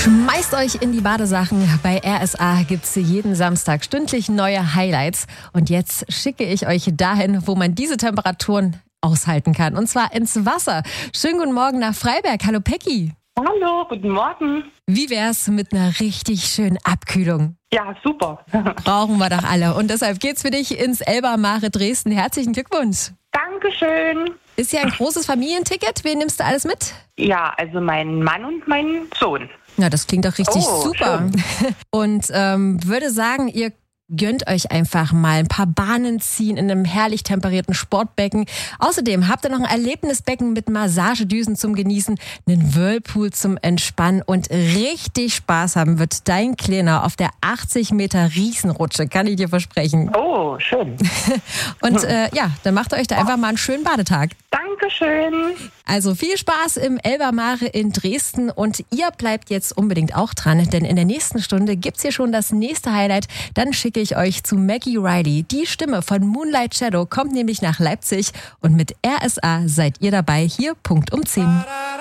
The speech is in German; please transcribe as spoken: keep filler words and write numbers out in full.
Schmeißt euch in die Badesachen. Bei R S A gibt's jeden Samstag stündlich neue Highlights. Und jetzt schicke ich euch dahin, wo man diese Temperaturen aushalten kann. Und zwar ins Wasser. Schönen guten Morgen nach Freiberg. Hallo Pecki. Hallo, guten Morgen. Wie wär's mit einer richtig schönen Abkühlung? Ja, super. Brauchen wir doch alle. Und deshalb geht's für dich ins Elba-Mare Dresden. Herzlichen Glückwunsch. Dankeschön. Ist ja ein großes Familienticket. Wen nimmst du alles mit? Ja, also mein Mann und mein Sohn. Na, das klingt doch richtig Oh, super. schön. Und ähm, würde sagen, ihr gönnt euch einfach mal ein paar Bahnen ziehen in einem herrlich temperierten Sportbecken. Außerdem habt ihr noch ein Erlebnisbecken mit Massagedüsen zum Genießen, einen Whirlpool zum Entspannen und richtig Spaß haben wird dein Kleiner auf der achtzig Meter Riesenrutsche, kann ich dir versprechen. Oh, schön. Und äh, ja, dann macht ihr euch da einfach mal einen schönen Badetag. Dankeschön. Also viel Spaß im Elba-Mare in Dresden und ihr bleibt jetzt unbedingt auch dran, denn in der nächsten Stunde gibt's hier schon das nächste Highlight. Dann schicke ich euch zu Maggie Riley. Die Stimme von Moonlight Shadow kommt nämlich nach Leipzig und mit R S A seid ihr dabei, hier Punkt um zehn.